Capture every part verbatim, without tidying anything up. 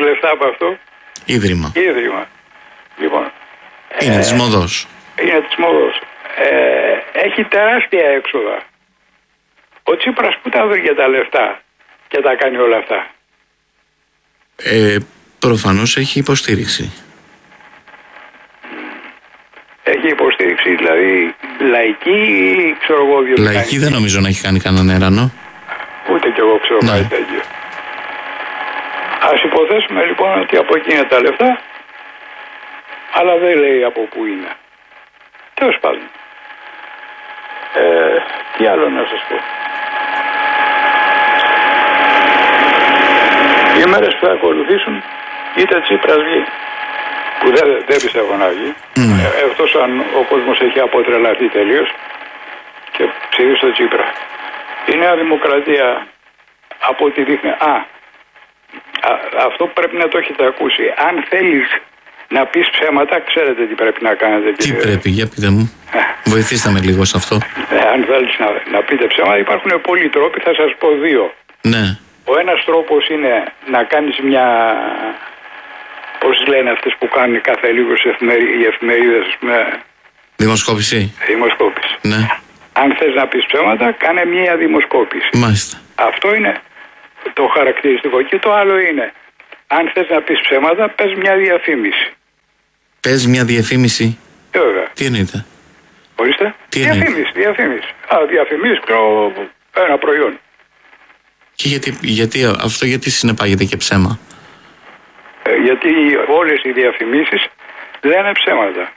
λεφτά από αυτό. Ίδρυμα. Ίδρυμα. Λοιπόν, είναι ε, της Μοδός. Είναι της Μοδός. Ε, έχει τεράστια έξοδα. Ο Τσίπρας που τα βρήκε τα λεφτά και τα κάνει όλα αυτά? Ε, προφανώς έχει υποστήριξη. Έχει υποστήριξη, δηλαδή λαϊκή ή ξέρω εγώ βιομηχανική? Λαϊκή δεν νομίζω να έχει κάνει κανέναν έρανο. Ούτε κι εγώ ξέρω κάτι τέτοιο. Ας υποθέσουμε λοιπόν ότι από εκεί είναι τα λεφτά, αλλά δεν λέει από πού είναι. Τέλος πάντων. Ε, τι άλλο να σας πω. Οι μέρες που θα ακολουθήσουν, είτε Τσίπρας βγει, που δεν, δεν πιστεύω να βγει, mm. ε, εκτός αν ο κόσμος έχει αποτρελαθεί τελείως και ψηφίσει στο Τσίπρα. Η Νέα Δημοκρατία, από ό,τι δείχνει, α, α, αυτό πρέπει να το έχετε ακούσει. Αν θέλεις να πεις ψέματα, ξέρετε τι πρέπει να κάνετε. Τι κύριε. πρέπει, για πείτε μου. Βοηθήστε με λίγο σε αυτό. Ε, αν θέλεις να, να πείτε ψέματα, υπάρχουν πολλοί τρόποι, θα σας πω δύο. Ναι. Ο ένας τρόπος είναι να κάνεις μια, πώς λένε αυτές που κάνουν κάθε λίγο σε εφημερί, οι εφημερίδες, με δημοσκόπηση. Δημοσκόπηση. Ναι. Αν θες να πεις ψέματα, κάνε μια δημοσκόπηση. Μάλιστα. Αυτό είναι το χαρακτηριστικό. Και το άλλο είναι, αν θες να πεις ψέματα, πες μια διαφήμιση. Πες μια διαφήμιση. Ε, βέβαια. Τι εννοείται? Ορίστε. Τι διαφήμιση, εννοείται? διαφήμιση. Α, διαφημίσεις, ξέρω, ένα προϊόν. Και γιατί, γιατί, αυτό γιατί συνεπάγεται και ψέμα? Ε, γιατί όλες οι διαφημίσεις λένε ψέματα.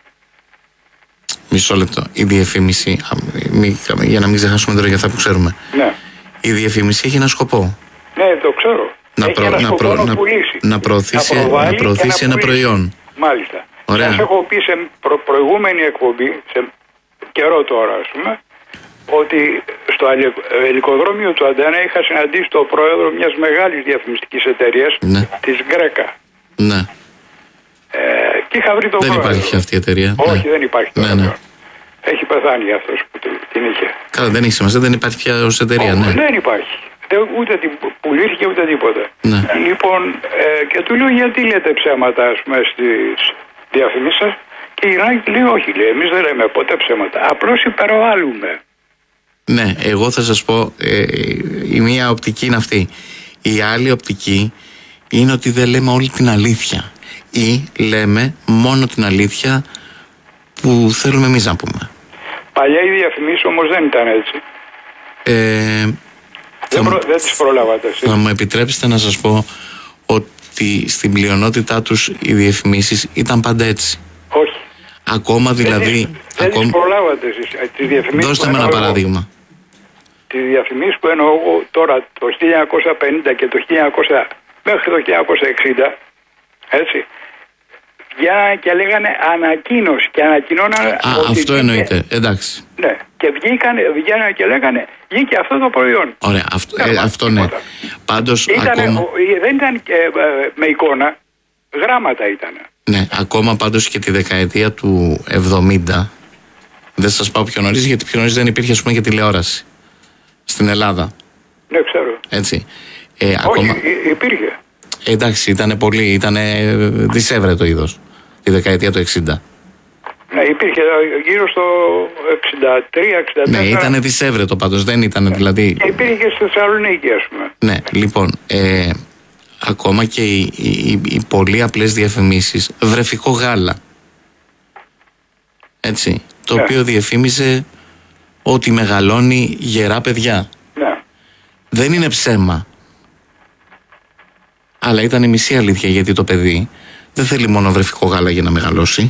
Μισό λεπτό. Η διαφήμιση, μη, για να μην ξεχάσουμε τώρα για αυτά που ξέρουμε. Ναι. Η διαφήμιση έχει ένα σκοπό. Ναι, το ξέρω. Να, προ, ένα να, προ, να, να προωθήσει, να να προωθήσει ένα προϊόν. Μάλιστα. Ωραία. Σας έχω πει σε προ, προηγούμενη εκπομπή, σε καιρό τώρα ας πούμε, ότι στο ελικοδρόμιο του Αντένα είχα συναντήσει τον πρόεδρο μιας μεγάλης διαφημιστικής εταιρείας, ναι, της Γκρέκα. Ναι. Ε, και είχα βρει τον δεν πρόεδρο. Δεν υπάρχει αυτή η εταιρεία. Όχι, ναι. δεν υπάρχει τώρα. Ναι, ναι. Έχει πεθάνει αυτός που την είχε. Καλά, δεν έχει σημασία, δεν υπάρχει πια ως εταιρεία. Ο, ναι. Δεν υπάρχει. Ούτε πουλήθηκε ούτε τίποτα. Ναι. Λοιπόν, ε, και του λέω γιατί λέτε ψέματα, ας πούμε, στις διαφημίσεις σας. Και γυρνάει και λέει όχι, λέει, εμείς δεν λέμε ποτέ ψέματα. Απλώς υπερβάλλουμε. Ναι, εγώ θα σας πω, ε, η μία οπτική είναι αυτή. Η άλλη οπτική είναι ότι δεν λέμε όλη την αλήθεια. Ή λέμε μόνο την αλήθεια που θέλουμε εμείς να πούμε. Παλιά οι διαφημίσεις όμως δεν ήταν έτσι. Ε, δεν, προ, δεν τις προλάβατε εσείς. Θα μου επιτρέψετε να σας πω ότι στην πλειονότητά τους οι διαφημίσεις ήταν πάντα έτσι. Όχι. Ακόμα δηλαδή... Δεν, δεν ακόμα... τις προλάβατε εσείς. Τις διαφημίσεις. Δώστε με ένα παράδειγμα. Τις διαφημίσεις που εννοώ εγώ τώρα το χίλια εννιακόσια πενήντα και το χίλια εννιακόσια μέχρι το χίλια εννιακόσια εξήντα, έτσι, βγαίνανε και λέγανε ανακοίνωση και ανακοινώνανε. Α, αυτό βγήκε... εννοείται, εντάξει. Ναι, και βγήκαν, βγαίνανε και λέγανε βγήκε αυτό το προϊόν. Ωραία, αυτό, ε, αυτό ναι. Πάντως ήτανε, ακόμα... ο, δεν ήταν ε, ε, με εικόνα, γράμματα ήταν. Ναι, ακόμα πάντως και τη δεκαετία του εβδομήντα, δεν σας πάω πιο νωρίς, γιατί πιο νωρίς δεν υπήρχε ας πούμε και τηλεόραση στην Ελλάδα. Ναι, ξέρω. Έτσι. Ε, Όχι, ακόμα... υπήρχε. Ε, εντάξει, ήταν πολύ, ήταν δυσέβρετο είδος τη δεκαετία του εξήντα. Ναι, υπήρχε γύρω στο εξήντα τρία εξήντα τέσσερα. Ναι, ήταν δυσέβρετο πάντως, δεν ήταν δηλαδή... Και υπήρχε και στη Θεσσαλονίκη, ας πούμε. Ναι, λοιπόν, ε, ακόμα και οι, οι, οι πολύ απλές διαφημίσεις, βρεφικό γάλα, έτσι, το ναι. οποίο διαφήμιζε ότι μεγαλώνει γερά παιδιά. Ναι. Δεν είναι ψέμα. Αλλά ήταν η μισή αλήθεια, γιατί το παιδί δεν θέλει μόνο βρεφικό γάλα για να μεγαλώσει.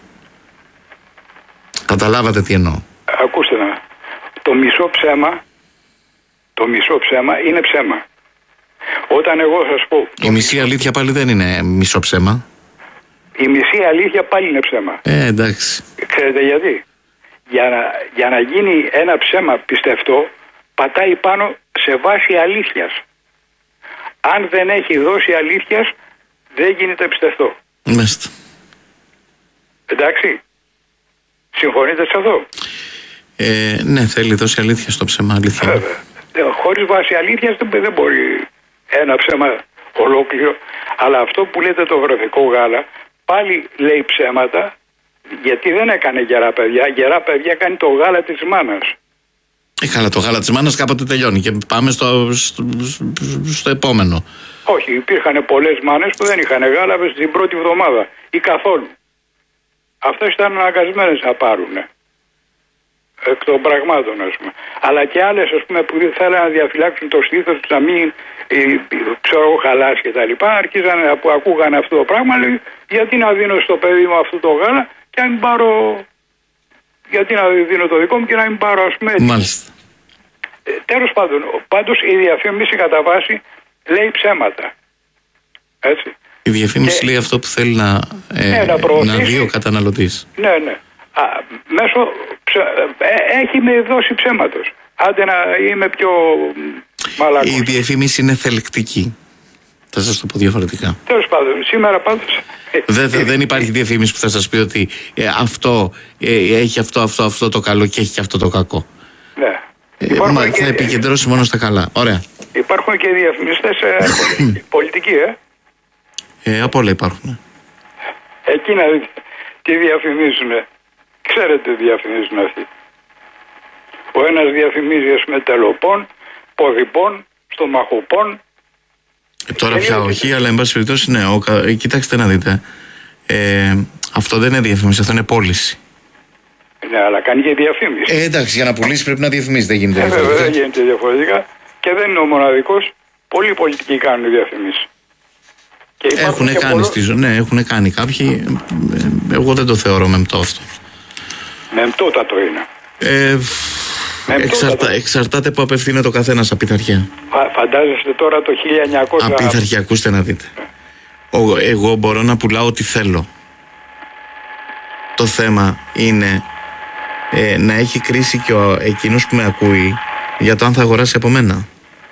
Καταλάβατε τι εννοώ? Ακούστε να. Το μισό ψέμα, το μισό ψέμα είναι ψέμα. Όταν εγώ σας πω... Η μισή μισό... αλήθεια πάλι δεν είναι μισό ψέμα. Η μισή αλήθεια πάλι είναι ψέμα. Ε, εντάξει. Ξέρετε γιατί? Για να, για να γίνει ένα ψέμα πιστευτό, πατάει πάνω σε βάση αλήθειας. Αν δεν έχει δόση αλήθειας, δεν γίνεται πιστευτό. Μάλιστα. Εντάξει. Συμφωνείτε σε αυτό? Ε, ναι, θέλει δόση αλήθεια στο ψέμα, αλήθεια. Βέβαια. Χωρίς βάση αλήθειας δεν, δεν μπορεί ένα ψέμα ολόκληρο. Αλλά αυτό που λέτε το βρεφικό γάλα πάλι λέει ψέματα, γιατί δεν έκανε γερά παιδιά. Γερά παιδιά κάνει το γάλα της μάνας. Ε, καλά, το γάλα της μάνας κάποτε τελειώνει και πάμε στο, στο, στο επόμενο. Όχι, υπήρχαν πολλές μάνες που δεν είχαν γάλα στην πρώτη εβδομάδα ή καθόλου. Αυτές ήταν αναγκασμένες να πάρουν εκ των πραγμάτων, ας πούμε. Αλλά και άλλες, ας πούμε, που δεν θέλανε να διαφυλάξουν το στήθος τους, να μην ξέρω εγώ χαλάσει και τα λοιπά, αρχίζαν που ακούγανε αυτό το πράγμα, λέει, γιατί να δίνω στο παιδί μου αυτό το γάλα και να μην πάρω, γιατί να δίνω το δικό μου και να μην πάρω, ας πούμε. Μάλιστα. Ε, τέλος πάντων, πάντως η διαφήμιση κατά βάση λέει ψέματα. Έτσι. Η διαφήμιση και... λέει αυτό που θέλει να, ε, ναι, να, να δει ο καταναλωτής. Ναι, ναι. Α, μέσω ψε... ε, έχει με δώσει ψέματος. Άντε να είμαι πιο μαλάκος. Η διαφήμιση είναι θελκτική. Θα σας το πω διαφορετικά. Τέλος πάντων, σήμερα πάντως... Δεν, δε, δεν υπάρχει διαφήμιση που θα σας πει ότι ε, αυτό ε, έχει αυτό, αυτό, αυτό το καλό και έχει και αυτό το κακό. Ναι. Ε, μα, και... Θα επικεντρώσει μόνο στα καλά. Ωραία. Υπάρχουν και διαφημιστές ε, πολιτικοί, ε. ε. Από όλα υπάρχουν. Εκεί να δείτε τι διαφημίζουνε. Ξέρετε τι διαφημίζουν αυτοί. Ο ένας διαφημίζει με τελοπών, ποδηπών, στομαχοπών. Ε, τώρα πια όχι, αλλά εν πάση περιπτώσει ναι. Ο, ε, κοιτάξτε να δείτε. Ε, αυτό δεν είναι διαφήμιση, αυτό είναι πώληση. Ναι, αλλά κάνει και διαφήμιση. Ε, εντάξει, για να πουλήσει πρέπει να διαφημίσει, δεν γίνεται ε, διαφορετικά. Βέβαια, δεν γίνεται διαφορετικά. Και δεν είναι ο μοναδικός. Πολλοί πολιτικοί κάνουν διαφημίσεις. Έχουν κάνει πολλο... στη ζωή, ναι, έχουν κάνει κάποιοι. Ε, εγώ δεν το θεωρώ μεμπτό αυτό. Μεμπτότατο είναι. Ε, εξαρτα, εξαρτάται που απευθύνεται ο καθένας από πειθαρχία. Φα, φαντάζεστε τώρα το χίλια εννιακόσια. Από πειθαρχία, ακούστε να δείτε. Ο, εγώ μπορώ να πουλάω ό,τι θέλω. Το θέμα είναι ε, να έχει κρίση και ο, εκείνος που με ακούει για το αν θα αγοράσει από μένα.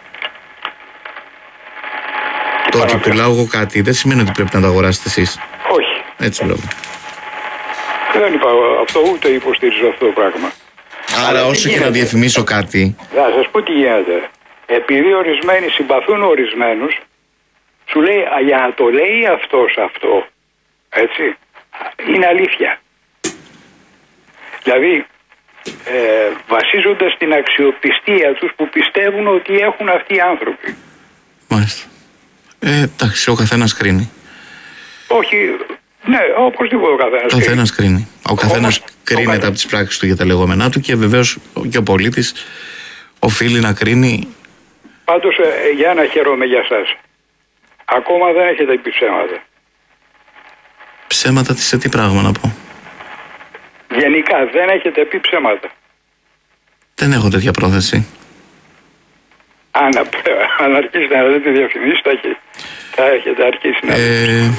Το ότι πουλάω εγώ κάτι δεν σημαίνει ότι πρέπει να το αγοράσετε εσείς. Όχι. Έτσι μπράβο. Δεν είπα αυτό, ούτε υποστηρίζω αυτό το πράγμα. Άρα, Αλλά όσο και να διαφημίσω κάτι. Θα σας πω τι γίνεται. Επειδή ορισμένοι συμπαθούν ορισμένους, σου λέει α, για να το λέει αυτός αυτό, έτσι, είναι αλήθεια. Δηλαδή, ε, βασίζονται στην αξιοπιστία τους που πιστεύουν ότι έχουν αυτοί οι άνθρωποι. Μάλιστα. Ε, εντάξει, ο καθένας κρίνει. Όχι, ναι, οπωσδήποτε ο καθένας κρίνει. Ο καθένας κρίνει. Ο καθένας κρίνεται καθ... από τις πράξεις του για τα λεγόμενά του και βεβαίως και ο πολίτης οφείλει να κρίνει. Πάντως, ε, για να χαίρομαι για σας. Ακόμα δεν έχετε πει ψέματα. Ψέματα σε τι πράγμα να πω. Γενικά δεν έχετε πει ψέματα. Δεν έχω τέτοια πρόθεση. Αν, αν αρχίσετε να λέτε διαφημίσεις, θα, θα έχετε αρχίσει να ε,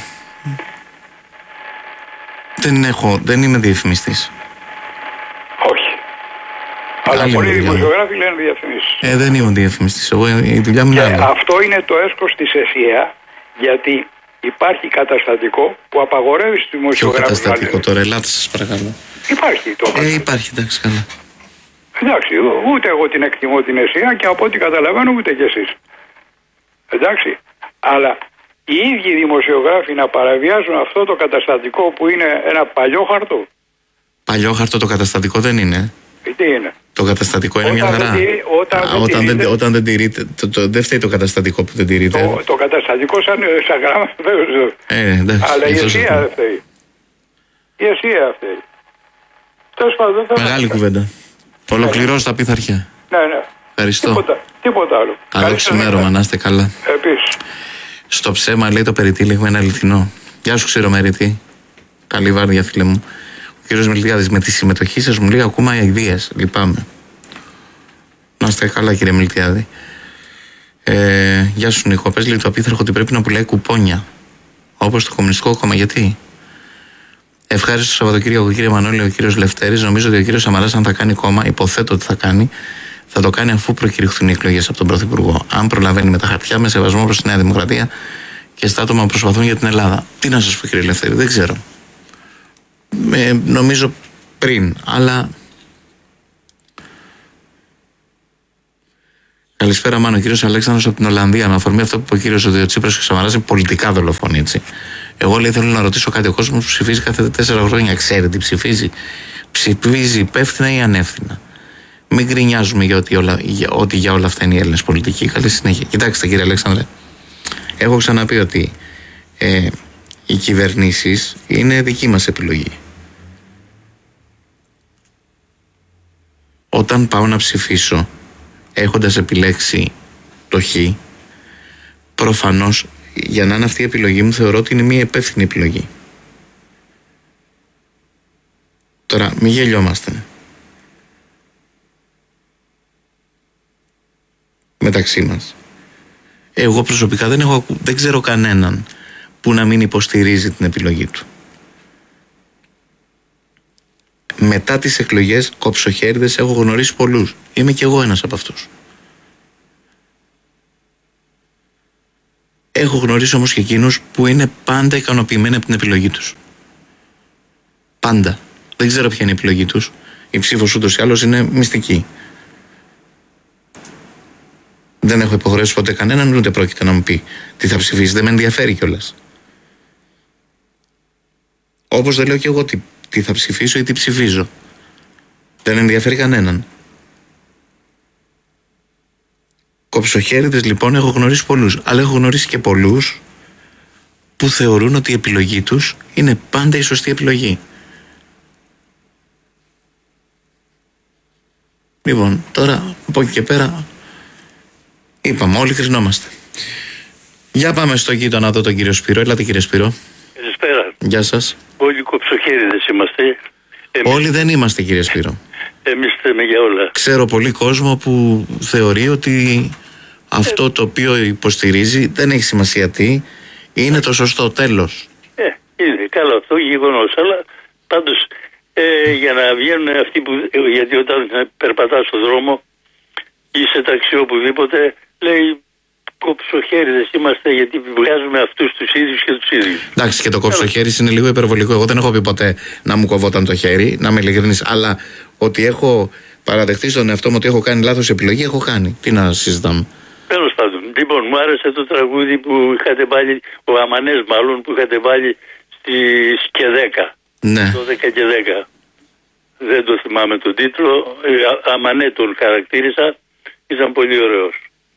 δεν έχω, δεν είμαι διαφημιστής. Όχι. Αλλά πολλοί δημοσιογράφοι λένε διαφημίσεις. Ε, δεν είμαι διαφημιστής. Εγώ, η δουλειά μου είναι άλλη. Αυτό είναι το έσχος της ΕΣΥΑ, γιατί υπάρχει καταστατικό που απαγορεύει στους δημοσιογράφους. Ποιο καταστατικό τώρα, ελάτε σας παρακαλώ. Υπάρχει το Ε, υπάρχει, εντάξει, καλά. Εντάξει, ούτε εγώ την εκτιμώ την ΕΣΥΑ και από ό,τι καταλαβαίνω ούτε κι εσείς. Εντάξει, αλλά οι ίδιοι δημοσιογράφοι να παραβιάζουν αυτό το καταστατικό που είναι ένα παλιό χαρτό. Παλιό χαρτό το καταστατικό δεν είναι. Τι είναι. Το καταστατικό είναι όταν μια χαρά. Δεν, όταν, Α, δεν όταν, τηρείτε, δεν, όταν δεν τηρείτε, το, το, δεν φταίει το καταστατικό που δεν τηρείτε. Το, το καταστατικό σαν, σαν γράμμα βέβαια. Ε, εντάξει. Αλλά η ΕΣΥΑ δεν φταίει. Η ΕΣΥΑ φταίει. Τέλος πάντων, μεγάλη κουβέντα. Ολοκληρώστε τα πειθαρχία. Ναι, ναι. Ευχαριστώ. Τίποτα, τίποτα άλλο. Καλό ξημέρωμα, να είστε καλά. Επίσης. Στο ψέμα λέει το περιτύλιγμα είναι αληθινό. Γεια σου, Ξηρομερητή. Καλή βάρδια, φίλε μου. Ο κύριος Μιλτιάδης, με τη συμμετοχή σας μου λέει ακόμα αηδίες. Λυπάμαι. Να είστε καλά, κύριε Μιλτιάδη. Ε, γεια σου, Νίκο. Πες λέει το απίθαρχο ότι πρέπει να πουλάει κουπόνια. Όπως το Κομμουνιστικό Κόμμα. Γιατί? Ευχάριστο Σαββατοκύριακο, κύριε Μανώλη, ο κύριος Λευτέρης. Νομίζω ότι ο κύριος Σαμαράς, αν θα κάνει κόμμα, υποθέτω ότι θα κάνει, θα το κάνει αφού προκηρυχθούν οι εκλογές από τον Πρωθυπουργό. Αν προλαβαίνει με τα χαρτιά, με σεβασμό προς τη Νέα Δημοκρατία και στα άτομα που προσπαθούν για την Ελλάδα. Τι να σας πω, κύριε Λευτέρη, δεν ξέρω. Ε, νομίζω πριν, αλλά. Καλησπέρα, Μάνο. Ο κύριος Αλέξανδρος από την Ολλανδία. Με αφορμή αυτό που είπε ο κύριος ότι ο Τσίπρας και ο Σαμαράς είναι πολιτικά δολοφόνοι, έτσι. Εγώ λέει θέλω να ρωτήσω κάτι. Ο κόσμος που ψηφίζει κάθε τέσσερα χρόνια ξέρει τι ψηφίζει. Ψηφίζει υπεύθυνα ή ανεύθυνα. Μην γκρινιάζουμε για ότι, όλα, για, ότι για όλα αυτά είναι οι Έλληνες πολιτικοί. Καλή συνέχεια. Κοιτάξτε, κύριε Αλέξανδρε, έχω ξαναπεί ότι ε, οι κυβερνήσεις είναι δική μας επιλογή. Όταν πάω να ψηφίσω έχοντας επιλέξει το Χ, προφανώς για να είναι αυτή η επιλογή μου θεωρώ ότι είναι μια υπεύθυνη επιλογή. Τώρα μην γελιόμαστε μεταξύ μας. Εγώ προσωπικά δεν, έχω, δεν ξέρω κανέναν που να μην υποστηρίζει την επιλογή του. Μετά τις εκλογές κοψοχέριδες έχω γνωρίσει πολλούς. Είμαι κι εγώ ένας από αυτούς. Έχω γνωρίσει όμως και εκείνους που είναι πάντα ικανοποιημένοι από την επιλογή τους. Πάντα. Δεν ξέρω ποια είναι η επιλογή τους. Η ψήφος ούτως ή άλλως είναι μυστική. Δεν έχω υποχρεώσει ποτέ κανέναν, ούτε πρόκειται να μου πει τι θα ψηφίσει. Δεν με ενδιαφέρει κιόλας. Όπως δεν λέω κι εγώ τι, τι θα ψηφίσω ή τι ψηφίζω. Δεν ενδιαφέρει κανέναν. Κοψοχέριδες λοιπόν έχω γνωρίσει πολλούς. Αλλά έχω γνωρίσει και πολλούς που θεωρούν ότι η επιλογή τους είναι πάντα η σωστή επιλογή. Λοιπόν, τώρα από εκεί και πέρα είπαμε, όλοι κρινόμαστε. Για πάμε στο γείτονα εδώ τον κύριο Σπύρο. Έλατε κύριε Σπύρο. Καλησπέρα. Γεια σας. Όλοι κοψοχέριδες είμαστε. Εμείς... Όλοι δεν είμαστε κύριε Σπύρο. Εμείς θέμε για όλα. Ξέρω πολύ κόσμο που θεωρεί ότι αυτό ε... το οποίο υποστηρίζει δεν έχει σημασία τι, είναι το σωστό, τέλος. Ε, είναι καλό αυτό γεγονός, αλλά πάντως ε, για να βγαίνουν αυτοί που, γιατί όταν περπατάς στον δρόμο ή σε ταξί οπουδήποτε λέει κοψοχέριδες είμαστε γιατί βγάζουμε αυτούς τους ίδιους και τους ίδιους. Εντάξει, και το κοψοχέρι είναι λίγο υπερβολικό. Εγώ δεν έχω πει ποτέ να μου κοβόταν το χέρι, να είμαι ειλικρινής, αλλά ότι έχω παραδεχτεί στον εαυτό μου ότι έχω κάνει λάθος επιλογή, έχω κάνει. Τι να συζητάμε. Τέλος πάντων. Λοιπόν, μου άρεσε το τραγούδι που είχατε βάλει, ο Αμανές μάλλον, που είχατε βάλει στις και δέκα. Ναι. Το δέκα και δέκα. Δεν το θυμάμαι τον τίτλο. Ε, Αμανέ τον χαρακτήρισα. Ήταν πολύ ωραίος.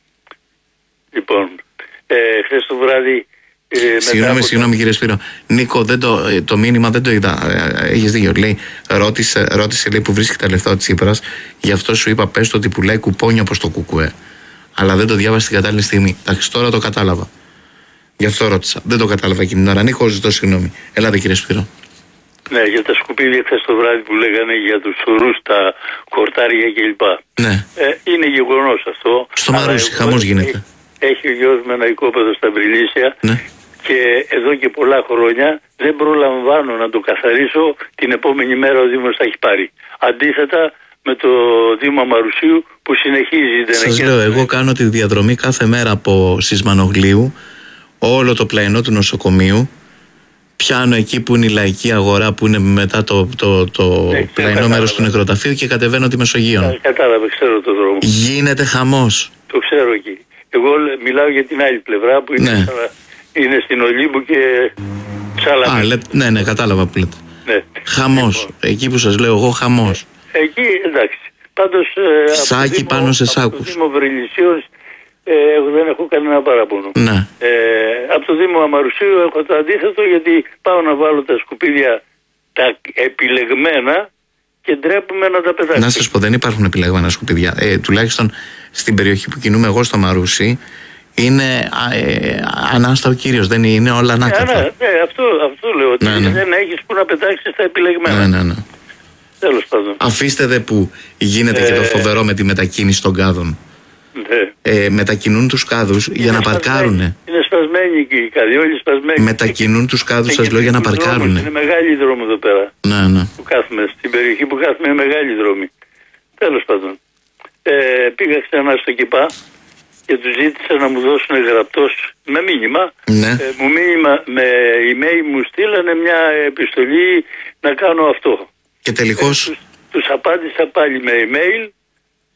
Λοιπόν, ε, χθες το βράδυ... Ε, συγγνώμη, το... συγγνώμη κύριε Σπύρο. Νίκο, δεν το, το μήνυμα δεν το είδα. Ε, έχεις δίκιο. Λέει, ρώτησε, ρώτησε λέει, που βρίσκει τα λεφτά ο Τσίπρας. Γι' αυτό σου είπα πες το ότι πουλάει κουπόνι όπως το κουκουέ. Αλλά δεν το διάβασα την κατάλληλη στιγμή. Εντάξει, τώρα το κατάλαβα. Γι' αυτό ρώτησα. Δεν το κατάλαβα εκείνη την ώρα. Νίκο, ζητώ συγγνώμη. Ελάτε κύριε Σπύρο. Ναι, για τα σκουπίδια χθες το βράδυ που λέγανε για τους σουρούς, τα χορτάρια κλπ. Ναι. Ε, είναι γεγονός αυτό. Στο Μαρούσι, χαμός γίνεται. Έχει ο γιος με ένα οικόπεδο στα Βρυλίσια. Ναι. Και εδώ και πολλά χρόνια δεν προλαμβάνω να το καθαρίσω, την επόμενη μέρα ο Δήμος θα έχει πάρει. Αντίθετα με το Δήμο Μαρουσίου που συνεχίζει. Σας λέω, εγώ κάνω τη διαδρομή κάθε μέρα από Σισμανογλίου, όλο το πλαϊνό του νοσοκομείου, πιάνω εκεί που είναι η λαϊκή αγορά που είναι μετά το, το, το ναι, πλαϊνό μέρος του νεκροταφείου και κατεβαίνω τη Μεσογείων. Κατάλαβε, ξέρω το δρόμο. Γίνεται χαμός. Το ξέρω εκεί. Εγώ μιλάω για την άλλη πλευρά που είναι, ναι. Σαλα... είναι στην Ολύμπου και Σαλαμί. Α, λέ... ναι, ναι, κατάλαβα που λέτε. Ναι. Χαμός. Λοιπόν. Εκεί που σας λέω εγώ, χαμός. Εκεί, εντάξει. Πάντως, σάκι Δήμο, πάνω σε σάκους. Από το Δήμο Βρυλισίων ε, δεν έχω κανένα παράπονο. Ναι. Ε, από το Δήμο Αμαρουσίου έχω το αντίθετο, γιατί πάω να βάλω τα σκουπίδια τα επιλεγμένα και ντρέπουμε να τα πετάξουμε. Να σας πω, δεν υπάρχουν επιλεγμένα σκουπίδια. Ε, τουλάχιστον στην περιοχή που κινούμαι εγώ στο Μαρούσι είναι ε, ανάστα ο κύριος, δεν είναι όλα ανάκατα. Ναι, ναι, ναι, αυτό, αυτό λέω, ότι ναι, ναι. δεν έχεις που να πετάξεις τα επιλεγμένα. Ναι, ναι, ναι. Τέλος πάντων. Αφήστε δε που γίνεται ε... και το φοβερό με τη μετακίνηση των κάδων. Ναι. Ε, μετακινούν τους κάδους είναι για να παρκάρουνε. Είναι σπασμένοι και οι κάδοι, όλοι σπασμένοι. Μετακινούν τους κάδους, σας λέω, για να παρκάρουνε. Είναι μεγάλη δρόμη εδώ πέρα. Ναι, ναι. Που κάθουμε, στην περιοχή που κάθουμε είναι μεγάλη δρόμη. Τέλος πάντων. Ε, πήγα ξανά στο ΚΙΠΑ και τους ζήτησα να μου δώσουν γραπτός με μήνυμα. Ναι. Ε, μου μήνυμα με email μου στείλανε μια επιστολή να κάνω αυτό. Και τελικώς. Ε, τους, τους απάντησα πάλι με email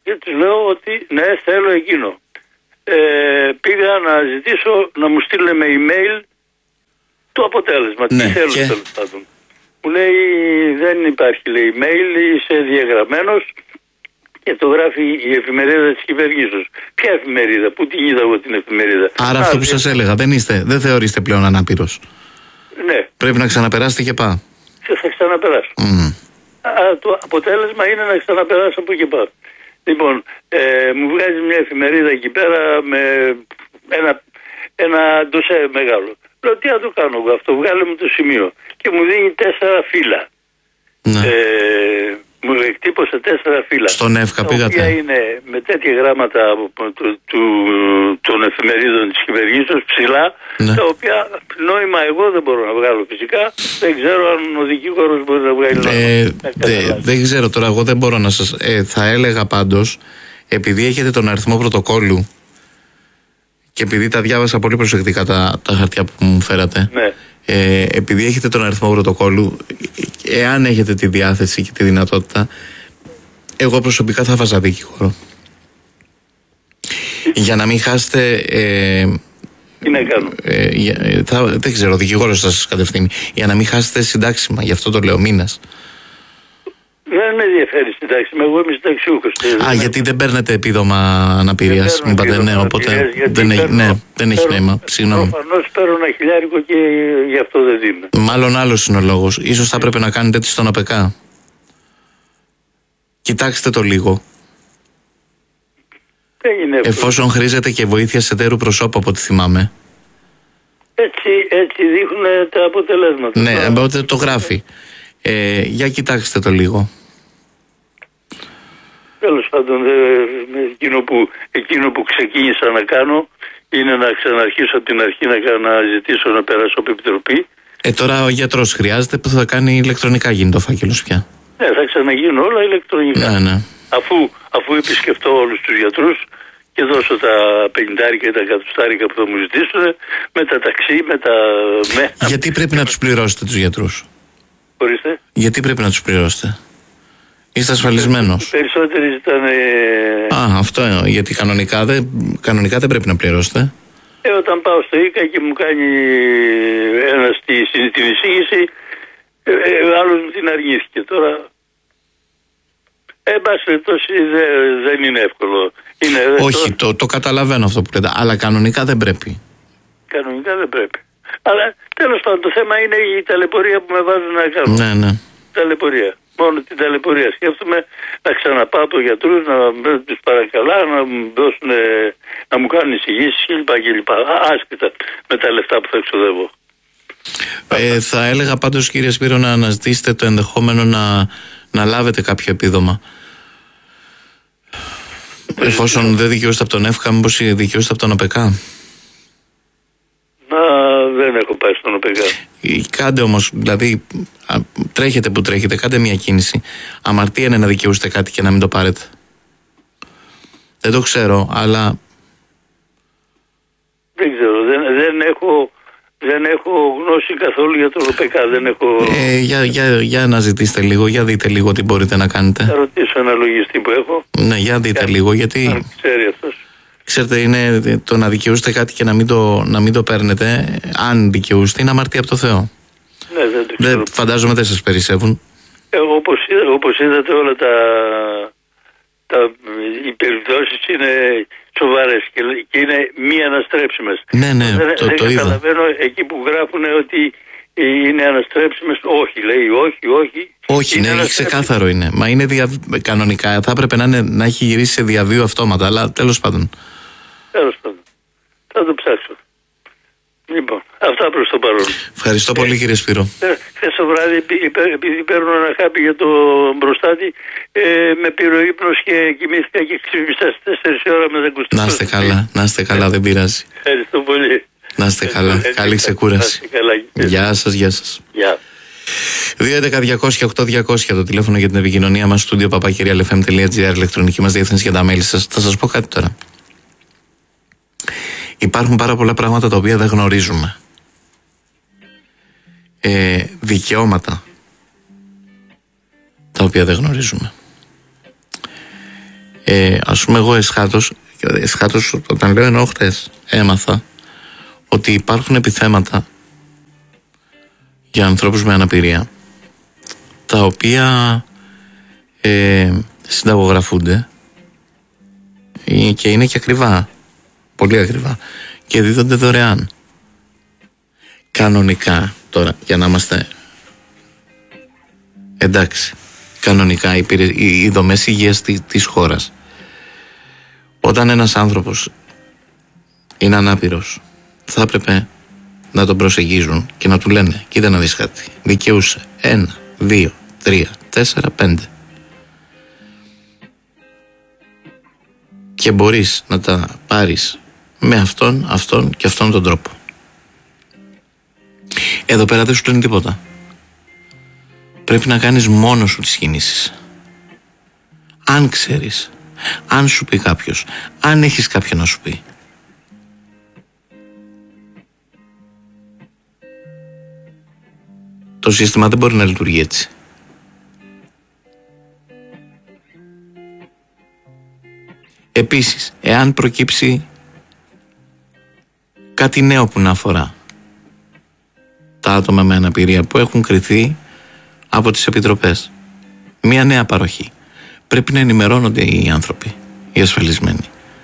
Και τους λέω ότι ναι, θέλω εκείνο. Ε, πήγα να ζητήσω να μου στείλει με email το αποτέλεσμα. Ναι, τι θέλω και... τέλος πάντων. Μου λέει δεν υπάρχει, λέει, email, είσαι διαγραμμένος, και το γράφει η εφημερίδα της κυβερνήσεως. Ποια εφημερίδα, πού την είδα εγώ την εφημερίδα? Άρα Α, αυτό που σας έλεγα, δεν είστε, δεν θεωρείστε πλέον ανάπηρος. Ναι. Πρέπει να ξαναπεράσετε και πά. Θα ξαναπεράσω. Mm. Α, το αποτέλεσμα είναι να ξαναπεράσω από εκεί πάνω. Λοιπόν, ε, μου βγάζει μια εφημερίδα εκεί πέρα με ένα, ένα ντοσέ μεγάλο. Λέω τι να το κάνω εγώ αυτό, βγάλε μου το σημείο. Και μου δίνει τέσσερα φύλλα. Ναι. Ε, μου εκτύπωσε τέσσερα φύλλα. Στον ΕΦΚΑ πήγατε? Τα οποία είναι με τέτοια γράμματα του, του, του, των εφημερίδων της κυβερνήσεως ψηλά, ναι. Τα οποία νόημα εγώ δεν μπορώ να βγάλω φυσικά. Δεν ξέρω αν ο δικηγόρος μπορεί να βγάλει νόημα. Ε, δε, δεν ξέρω τώρα, εγώ δεν μπορώ να σας... Ε, θα έλεγα πάντως, επειδή έχετε τον αριθμό πρωτοκόλλου και επειδή τα διάβασα πολύ προσεκτικά τα, τα χαρτιά που μου φέρατε, ναι. ε, επειδή έχετε τον αριθμό πρωτοκόλλου, εάν έχετε τη διάθεση και τη δυνατότητα, εγώ προσωπικά θα βάζα δικηγόρο. Για να μην χάσετε... Ε, τι να κάνω. Ε, ε, θα, δεν ξέρω, ο δικηγόρος θα σας κατευθύνει. Για να μην χάσετε συντάξιμα, γι' αυτό το λέω, μήνας. Δεν με ενδιαφέρει συντάξιμα, εγώ είμαι συνταξιούχος. Α, γιατί δεν παίρνετε επίδομα αναπηρίας. Μου είπατε ναι, οπότε δεν έχει, ναι, δεν έχει νόημα. Συγγνώμη. Προφανώς παίρνω ένα χιλιάρικο και γι' αυτό δεν δίνω. Μάλλον άλλος είναι ο λόγος. Ίσως θα πρέπει να κάνετε έτσι στον ΟΠΕΚΑ. Κοιτάξτε το λίγο. Εφόσον χρήζεται και βοήθεια σε τέρου προσώπου, από ό,τι θυμάμαι. Έτσι, έτσι δείχνουν τα αποτελέσματα. Ναι, οπότε το γράφει. Ε, για κοιτάξτε το λίγο. Τέλος πάντων, εκείνο που, εκείνο που ξεκίνησα να κάνω είναι να ξαναρχίσω από την αρχή να, να ζητήσω να περάσω από επιτροπή. Ε, τώρα ο γιατρός χρειάζεται που θα κάνει ηλεκτρονικά, γίνει το φάκελος πια. Ναι, θα ξαναγίνουν όλα ηλεκτρονικά. Ναι, ναι. Αφού, αφού επισκεφτώ όλους τους γιατρούς και δώσω τα πενηντάρικα ή τα εκατοστάρικα που θα μου ζητήσουν, με τα ταξί, με τα... Με... Γιατί πρέπει να τους πληρώσετε τους γιατρούς? Ορίστε. Γιατί πρέπει να τους πληρώσετε? Είστε ασφαλισμένος? Οι περισσότεροι ζητάνε... Α, αυτό, γιατί κανονικά δεν, κανονικά δεν πρέπει να πληρώσετε. Ε, όταν πάω στο ΙΚΑ και μου κάνει ένας την εισήγηση, ε, ε, άλλος μου την αρνήθηκε. Τώρα, εν πάση περιπτώσει, δεν είναι εύκολο. Είναι, όχι, το, το καταλαβαίνω αυτό που λέτε, αλλά κανονικά δεν πρέπει. Κανονικά δεν πρέπει. Αλλά τέλος πάντων το θέμα είναι η ταλαιπωρία που με βάζουν να κάνω. Ναι, ναι. Ταλαιπωρία. Μόνο την ταλαιπωρία. Σκέφτομαι να ξαναπάω από γιατρούς, να τους παρακαλά, να μου δώσουν, να μου κάνουν εισηγήσεις κλπ. κλπ. Άσχετα με τα λεφτά που θα εξοδεύω. Ε, θα έλεγα πάντως, κύριε Σπύρο, να αναζητήσετε το ενδεχόμενο να, να λάβετε κάποιο επίδομα. Εφόσον δεν δικαιούστε από τον ΕΦΚΑ, μήπως δικαιούστε από τον ΟΠΕΚΑ? Να, δεν έχω πάει στον ΟΠΕΚΑ. Κάντε όμως, δηλαδή, τρέχετε που τρέχετε, κάντε μια κίνηση. Αμαρτία είναι να δικαιούστε κάτι και να μην το πάρετε. Δεν το ξέρω, αλλά... Δεν ξέρω, δεν, δεν έχω... Δεν έχω γνώση καθόλου για τον ΟΠΕΚΑ. Δεν έχω... Ε, για, για, για να ζητήσετε λίγο, για δείτε λίγο τι μπορείτε να κάνετε. Θα ρωτήσω ένα λογιστή που έχω. Ναι, για δείτε για, λίγο, γιατί... Αν ξέρει αυτός. Ξέρετε, είναι το να δικαιούστε κάτι και να μην το, να μην το παίρνετε, αν δικαιούστε, είναι αμαρτία από το Θεό. Ναι, δεν το ξέρω. Δεν, φαντάζομαι δεν σας περισσεύουν. Ε, όπως, όπως είδατε όλα τα, τα, οι περιπτώσεις είναι σοβαρές και, και είναι μη αναστρέψιμες. Ναι, ναι, δεν, το, δεν το είδα. καταλαβαίνω εκεί που γράφουν ότι είναι αναστρέψιμες. Όχι, λέει, όχι, όχι. Όχι, ναι, ξεκάθαρο είναι. Μα είναι δια... κανονικά, θα έπρεπε να, είναι, να έχει γυρίσει σε διαβίου αυτόματα, αλλά τέλος πάντων. Τέλος πάντων. Θα το ψάξω. Λοιπόν, αυτά προς το παρόν. Ευχαριστώ πολύ, ε, κύριε Σπύρο. Ε, χθες το βράδυ, επειδή παίρνω ένα χάπι για το μπροστάτη, ε, με πήρε ο ύπνος και κοιμήθηκα και ξύπνησα στις τέσσερις ώρα με δεκουστά. Να είστε καλά, να είστε καλά, δεν πειράζει. Ευχαριστώ πολύ. Να είστε καλά, ε, καλή ξεκούραση. Γεια σας, γεια σας. Γεια. δύο έντεκα διακόσια οκτώ διακόσια το τηλέφωνο για την επικοινωνία μας, στούντιο παπάκυρια ελ εφ εμ τελεία τζι άρ, ηλεκτρονική μας διεύθυνση για τα μέλη σας. Θα σας πω κάτι τώρα. Υπάρχουν πάρα πολλά πράγματα τα οποία δεν γνωρίζουμε. Ε, δικαιώματα τα οποία δεν γνωρίζουμε. Ε, ας πούμε εγώ εσχάτως, εσχάτως όταν λέω εννοώ χτες, έμαθα ότι υπάρχουν επιθέματα για ανθρώπους με αναπηρία τα οποία ε, συνταγογραφούνται και είναι και ακριβά, πολύ ακριβά, και δίδονται δωρεάν. Κανονικά, τώρα για να είμαστε εντάξει, κανονικά οι, οι δομές υγείας της, της χώρας, όταν ένας άνθρωπος είναι ανάπηρος, θα έπρεπε να τον προσεγγίζουν και να του λένε: κοίτα να δεις κάτι, δικαιούσε ένα, δύο, τρία, τέσσερα, πέντε και μπορείς να τα πάρεις με αυτόν, αυτόν και αυτόν τον τρόπο. Εδώ πέρα δεν σου λένε τίποτα. Πρέπει να κάνεις μόνος σου τις κινήσεις. Αν ξέρεις, αν σου πει κάποιος, αν έχεις κάποιον να σου πει. Το σύστημα δεν μπορεί να λειτουργεί έτσι. Επίσης, εάν προκύψει κάτι νέο που να αφορά τα άτομα με αναπηρία που έχουν κριθεί από τις επιτροπές, μια νέα παροχή, πρέπει να ενημερώνονται οι άνθρωποι, οι ασφαλισμένοι.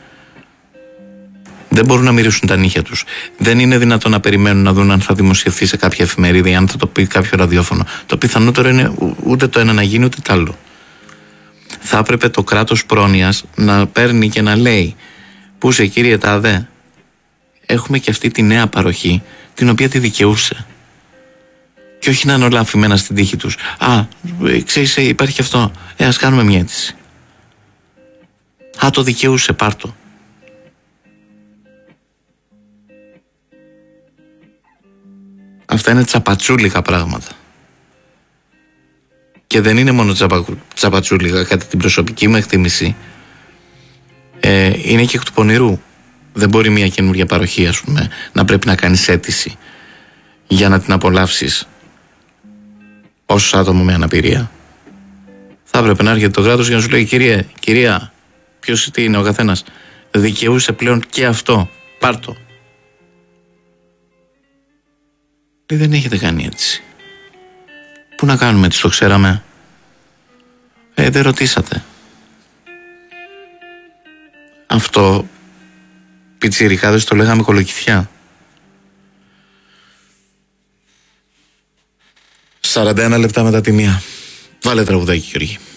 Δεν μπορούν να μυρίσουν τα νύχια τους. Δεν είναι δυνατόν να περιμένουν να δουν αν θα δημοσιευθεί σε κάποια εφημερίδα ή αν θα το πει κάποιο ραδιόφωνο. Το πιθανότερο είναι ούτε το ένα να γίνει ούτε το άλλο. Θα έπρεπε το κράτος πρόνοιας να παίρνει και να λέει: πού είσαι κύριε Τάδε, έχουμε και αυτή τη νέα παροχή την οποία τη δικαιούσε. Και όχι να είναι όλα αφημένα στην τύχη τους. Α, ξέρεις, υπάρχει και αυτό. Ε, ας κάνουμε μια αίτηση. Α, το δικαιούσε, πάρ' το. Αυτά είναι τσαπατσούλικα πράγματα. Και δεν είναι μόνο τσαπα, τσαπατσούλικα, κατά την προσωπική μου εκτίμηση. Ε, είναι και εκ του πονηρού. Δεν μπορεί μια καινούργια παροχή, ας πούμε, να πρέπει να κάνεις αίτηση για να την απολαύσεις ως άτομο με αναπηρία. Θα έπρεπε να έρχεται το κράτος για να σου λέει: κυρία, κυρία, ποιος τι είναι ο καθένας, δικαιούσε πλέον και αυτό, πάρ' το. Δεν έχετε κάνει έτσι. Πού να κάνουμε έτσι, το ξέραμε. Ε, δεν ρωτήσατε. Αυτό πιτσιρικάδες το λέγαμε κολοκυθιά. σαράντα ένα λεπτά μετά τη μία. Βάλε τραγουδάκι, Γιώργη.